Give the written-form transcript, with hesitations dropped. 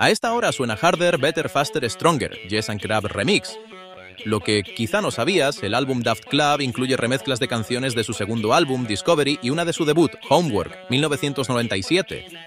A esta hora suena Harder, Better, Faster, Stronger, Yes and Crab Remix. Lo que quizá no sabías, el álbum Daft Club incluye remezclas de canciones de su segundo álbum, Discovery, y una de su debut, Homework, 1997.